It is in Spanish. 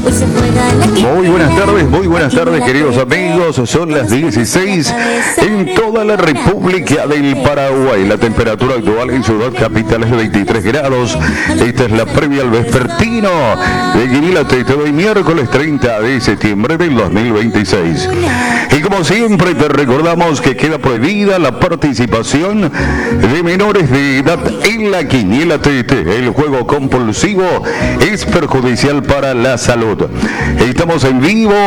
Muy buenas tardes, queridos amigos. Son las 16 en toda la República del Paraguay. La temperatura actual en Ciudad Capital es de 23 grados. Esta es la previa al vespertino de Guinilate, hoy miércoles 30 de septiembre del 2026. Y como siempre te recordamos que queda prohibida la participación de menores de edad en la Quiniela TT. El juego compulsivo es perjudicial para la salud. Estamos en vivo